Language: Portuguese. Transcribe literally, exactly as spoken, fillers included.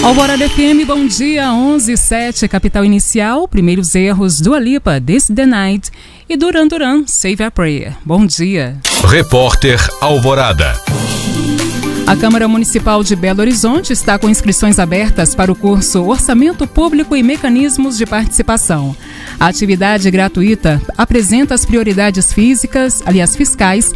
Alvorada F M, bom dia, onze e sete, capital inicial, primeiros erros, Dua Lipa, This the Night e Duran Duran, Save a Prayer. Bom dia. Repórter Alvorada. A Câmara Municipal de Belo Horizonte está com inscrições abertas para o curso Orçamento Público e Mecanismos de Participação. A atividade gratuita apresenta as prioridades físicas, aliás, fiscais,